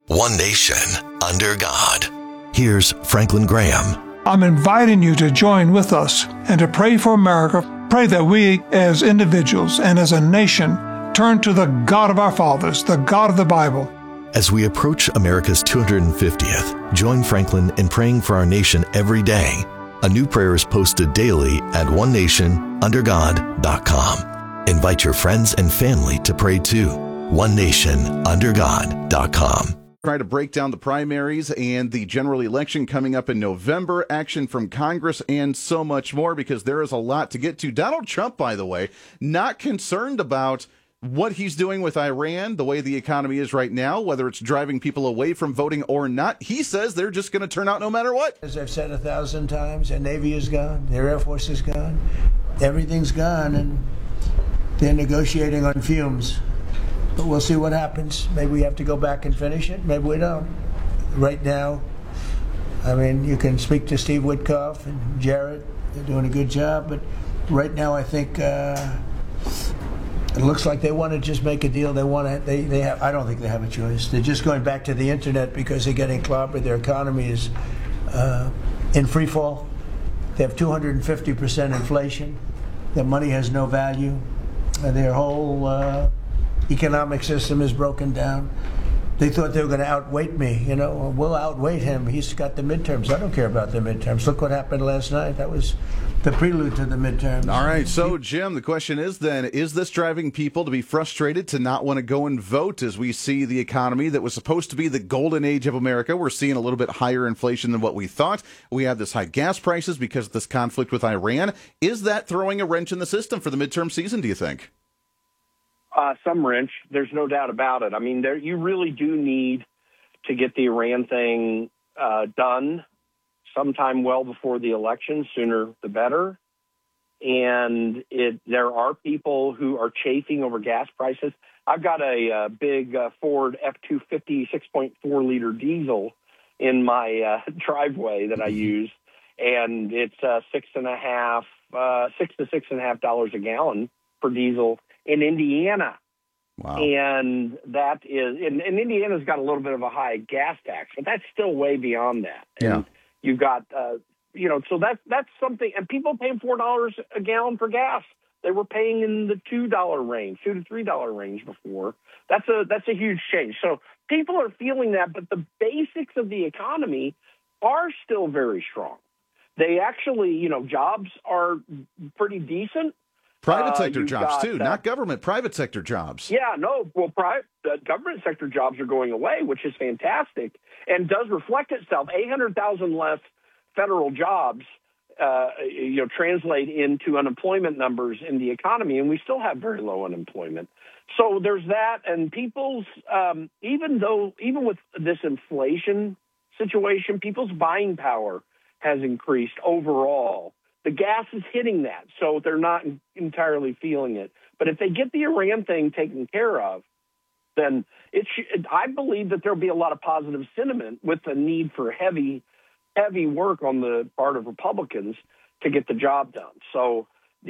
One nation, under God. Here's Franklin Graham. I'm inviting you to join with us and to pray for America. Pray that we, as individuals and as a nation, turn to the God of our fathers, the God of the Bible. As we approach America's 250th, join Franklin in praying for our nation every day. A new prayer is posted daily at onenationundergod.com. Invite your friends and family to pray too. onenationundergod.com. Try to break down the primaries and the general election coming up in November, action from Congress, and so much more, because there is a lot to get to. Donald Trump, by the way, not concerned about what he's doing with Iran, the way the economy is right now, whether it's driving people away from voting or not. He says they're just going to turn out no matter what. As I've said 1,000 times, their Navy is gone, their Air Force is gone, everything's gone, and they're negotiating on fumes. But we'll see what happens. Maybe we have to go back and finish it. Maybe we don't. Right now, I mean, you can speak to Steve Witkoff and Jared. They're doing a good job. But right now, I think it looks like they want to just make a deal. They want to. They have. I don't think they have a choice. They're just going back to the internet because they're getting clobbered. Their economy is in free fall. They have 250% inflation. Their money has no value. Their whole economic system is broken down. They thought they were going to outweight me. You know, we'll outweight him. He's got the midterms. I don't care about the midterms. Look what happened last night. That was the prelude to the midterms. All right. So, Jim, the question is then, is this driving people to be frustrated, to not want to go and vote, as we see the economy that was supposed to be the golden age of America? We're seeing a little bit higher inflation than what we thought. We have this high gas prices because of this conflict with Iran. Is that throwing a wrench in the system for the midterm season, do you think? Some wrench. There's no doubt about it. I mean, you really do need to get the Iran thing done sometime well before the election, sooner the better. And there are people who are chafing over gas prices. I've got a big Ford F-250 6.4-liter diesel in my driveway that I use, and it's $6 to $6.50 a gallon for diesel in Indiana. Wow. And that is, and Indiana's got a little bit of a high gas tax, but that's still way beyond that. Yeah. And you've got, so that's something, and people paying $4 a gallon for gas. They were paying in the $2 range, $2 to $3 range before. That's a huge change. So people are feeling that, but the basics of the economy are still very strong. They actually, jobs are pretty decent. Private sector jobs, too, not government, private sector jobs. Yeah, no, well, government sector jobs are going away, which is fantastic, and does reflect itself. 800,000 less federal jobs, translate into unemployment numbers in the economy, and we still have very low unemployment. So there's that, and people's, even with this inflation situation, people's buying power has increased overall. The gas is hitting that, so they're not entirely feeling it. But if they get the Iran thing taken care of, then I believe that there'll be a lot of positive sentiment with the need for heavy work on the part of Republicans to get the job done. So,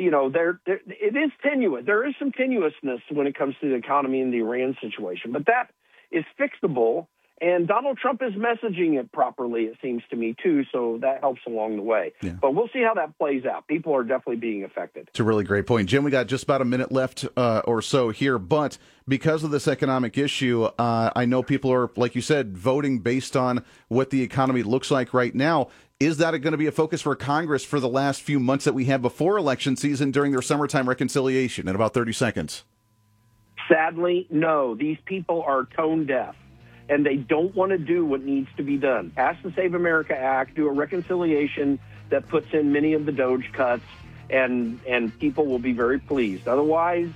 it is tenuous. There is some tenuousness when it comes to the economy and the Iran situation, but that is fixable. And Donald Trump is messaging it properly, it seems to me, too, so that helps along the way. Yeah. But we'll see how that plays out. People are definitely being affected. It's a really great point. Jim, we got just about a minute left or so here, but because of this economic issue, I know people are, like you said, voting based on what the economy looks like right now. Is that going to be a focus for Congress for the last few months that we have before election season during their summertime reconciliation in about 30 seconds? Sadly, no. These people are tone deaf, and they don't want to do what needs to be done. Pass the Save America Act, do a reconciliation that puts in many of the DOGE cuts, and people will be very pleased. Otherwise,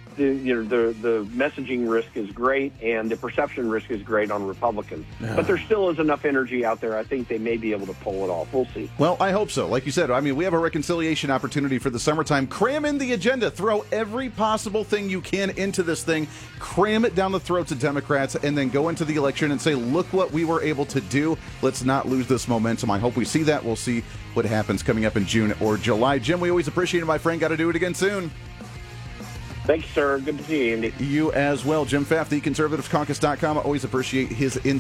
the messaging risk is great, and the perception risk is great on Republicans. Yeah. But there still is enough energy out there. I think they may be able to pull it off. We'll see. Well, I hope so. Like you said, I mean, we have a reconciliation opportunity for the summertime. Cram in the agenda. Throw every possible thing you can into this thing. Cram it down the throats of Democrats, and then go into the election and say, look what we were able to do. Let's not lose this momentum. I hope we see that. We'll see what happens coming up in June or July. Jim, we always appreciate it, my friend. Got to do it again soon. Thanks, sir. Good to see you, Andy. You as well. Jim Pfaff, theconservativecaucus.com. I always appreciate his insight.